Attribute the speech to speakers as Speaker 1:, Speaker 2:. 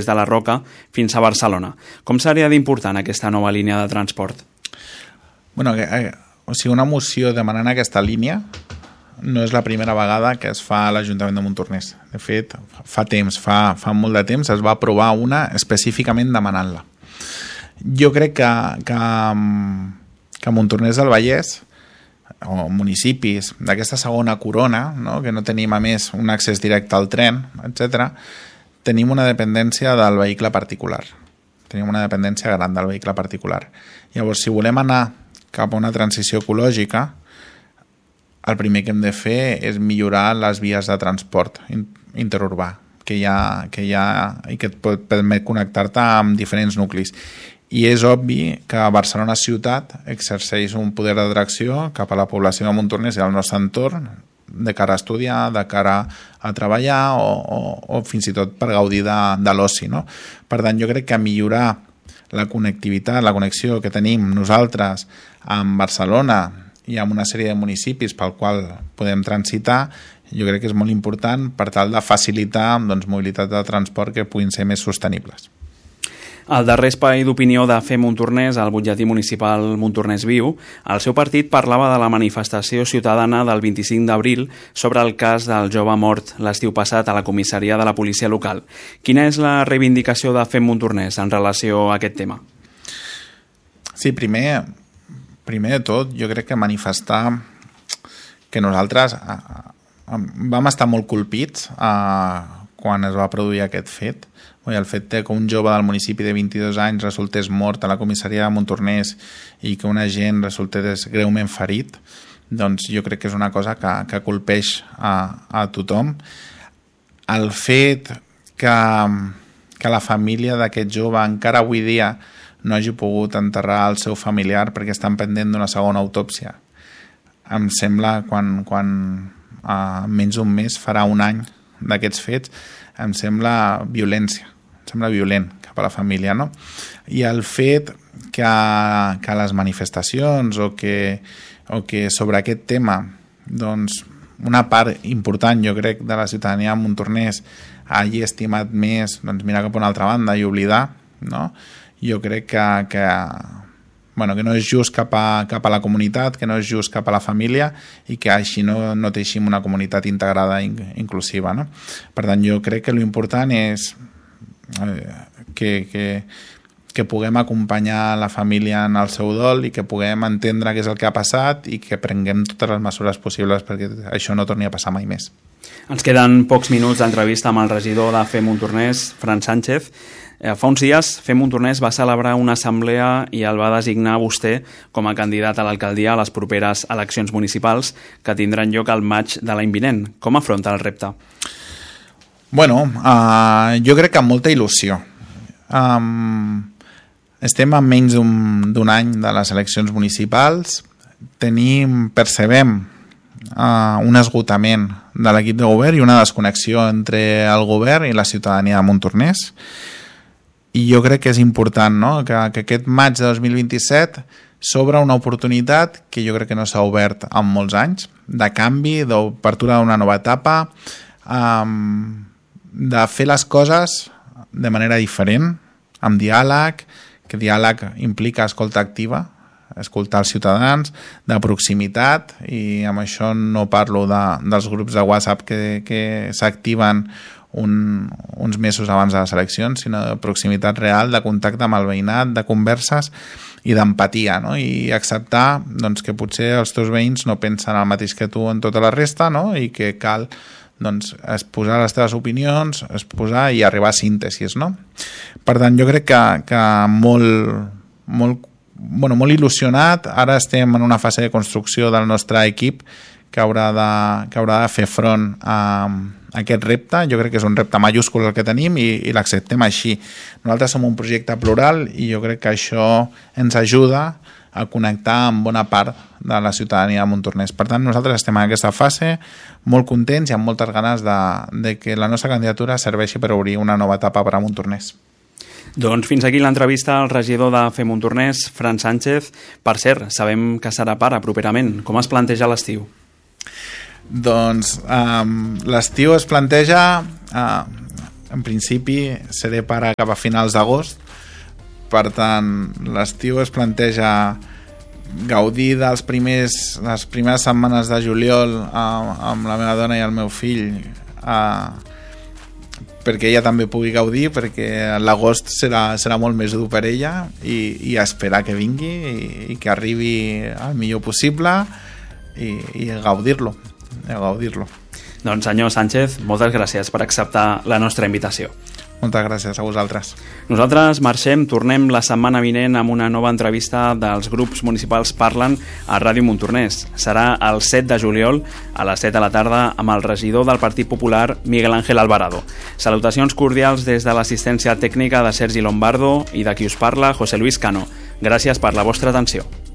Speaker 1: des de la Roca fins a Barcelona. Com seria d'important aquesta nova línia de transport?
Speaker 2: Bueno, una moció demanant aquesta línia no és la primera vegada que es fa a l'Ajuntament de Montornès. De fet, fa molt de temps es va aprovar una específicament demanant-la. Jo crec que Montornès del Vallès o municipis d'aquesta segona corona, no? Que no tenim a més un accés directe al tren, etc., tenim una dependència del vehicle particular. Tenim una dependència gran del vehicle particular. Llavors, si volem anar cap a una transició ecològica, el primer que hem de fer és millorar les vies de transport interurbà que hi ha i que et permet connectar-te amb diferents nuclis. I és obvi que Barcelona ciutat exerceix un poder d'atracció cap a la població de Montornès i al nostre entorn de cara a estudiar, de cara a treballar o fins i tot per gaudir de l'oci, no? Per tant, jo crec que millorar la connectivitat, la connexió que tenim nosaltres amb Barcelona i amb una sèrie de municipis pel qual podem transitar, jo crec que és molt important per tal de facilitar mobilitat de transport que puguin ser més sostenibles.
Speaker 1: Al darrer espai d'opinió de Fer Montornès, al butlletí municipal Montornès Viu, el seu partit parlava de la manifestació ciutadana del 25 d'abril sobre el cas del jove mort l'estiu passat a la comissaria de la policia local. Quina és la reivindicació de Fer Montornès en relació a aquest tema?
Speaker 2: Sí, primer de tot, jo crec que manifestar que nosaltres vam estar molt colpits quan es va produir aquest fet. El fet que un jove del municipi de 22 anys resultés mort a la comissaria de Montornès i que un agent resultés greument ferit, doncs jo crec que és una cosa que colpeix a tothom. El fet que la família d'aquest jove encara avui dia no hagi pogut enterrar el seu familiar perquè estan pendent d'una segona autòpsia. Em sembla, quan menys d'un mes farà un any d'aquests fets, em sembla violència, em sembla violent cap a la família, no? I el fet que les manifestacions o que sobre aquest tema, doncs, una part important, jo crec, de la ciutadania de Montornès hagi estimat més mirar cap a una altra banda i oblidar, no? Jo crec que no és just cap a la comunitat, que no és just cap a la família i que així no teixim una comunitat integrada i inclusiva, no? Per tant, jo crec que l'important és que puguem acompanyar la família en el seu dol i que puguem entendre què és el que ha passat i que prenguem totes les mesures possibles perquè això no torni a passar mai més.
Speaker 1: Ens queden pocs minuts d'entrevista amb el regidor de Fer Montornès, Fran Sánchez. Fa uns dies, Fer Montornès va celebrar una assemblea i el va designar vostè com a candidat a l'alcaldia a les properes eleccions municipals que tindran lloc al maig de l'any vinent. Com afronta el repte?
Speaker 2: Bueno, jo crec que amb molta il·lusió. Estem a menys d'un any de les eleccions municipals. Percebem un esgotament de l'equip de govern i una desconnexió entre el govern i la ciutadania de Montornès. I jo crec que és important, no? que aquest maig de 2027 s'obre una oportunitat que jo crec que no s'ha obert en molts anys, de canvi, d'obertura d'una nova etapa, de fer les coses de manera diferent, amb diàleg, que diàleg implica escolta activa, escoltar els ciutadans, de proximitat, i amb això no parlo dels grups de WhatsApp que s'activen uns mesos abans de les eleccions, sinó de proximitat real, de contacte amb el veïnat, de converses i d'empatia, no? I acceptar que potser els teus veïns no pensen el mateix que tu en tota la resta, no? I que cal exposar les teves opinions, exposar i arribar a síntesis, no? Per tant, jo crec que molt il·lusionat. Ara estem en una fase de construcció del nostre equip que haurà de fer front a aquest repte. Jo crec que és un repte majúscul el que tenim i l'acceptem així. Nosaltres som un projecte plural i jo crec que això ens ajuda a connectar amb bona part de la ciutadania de Montornès. Per tant, nosaltres estem en aquesta fase molt contents i amb moltes ganes de que la nostra candidatura serveixi per obrir una nova etapa per a Montornès.
Speaker 1: Doncs fins aquí l'entrevista al regidor de Fer Montornès, Fran Sánchez. Per cert, sabem que serà pare properament. Com es planteja l'estiu?
Speaker 2: Doncs l'estiu es planteja en principi seré pare cap a finals d'agost, per tant l'estiu es planteja gaudir les primeres setmanes de juliol amb la meva dona i el meu fill, perquè ella també pugui gaudir, perquè l'agost serà molt més dur per ella, i esperar que vingui i que arribi el millor possible i gaudir-lo.
Speaker 1: Doncs senyor Sánchez, moltes gràcies per acceptar la nostra invitació.
Speaker 2: Moltes gràcies a vosaltres.
Speaker 1: Nosaltres marxem, tornem la setmana vinent amb una nova entrevista dels grups municipals Parlen a Ràdio Montornès. Serà el 7 de juliol a les 7 de la tarda amb el regidor del Partit Popular, Miguel Ángel Alvarado. Salutacions cordials des de l'assistència tècnica de Sergi Lombardo i de qui us parla, José Luis Cano. Gràcies per la vostra atenció.